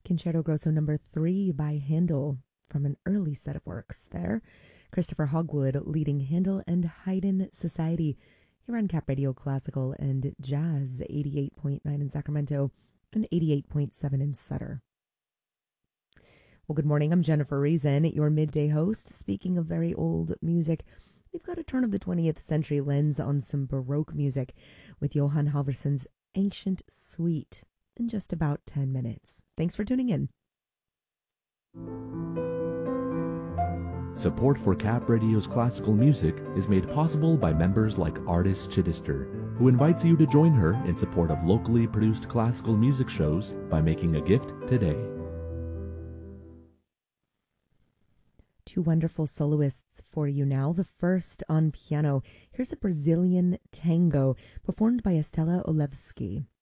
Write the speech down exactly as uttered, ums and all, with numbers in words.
Concerto Grosso number three by Handel from an early set of works there. Christopher Hogwood leading Handel and Haydn Society here on Cap Radio Classical and Jazz, eighty-eight point nine in Sacramento and eighty-eight point seven in Sutter. Well, good morning. I'm Jennifer Reason, your midday host. Speaking of very old music, we've got a turn of the twentieth century lens on some Baroque music with Johann Halvorsson's Ancient Suite in just about ten minutes. Thanks for tuning in. Support for Cap Radio's classical music is made possible by members like Artis Chittister, who invites you to join her in support of locally produced classical music shows by making a gift today. Two wonderful soloists for you now. The first on piano. Here's a Brazilian tango performed by Estela Olewski.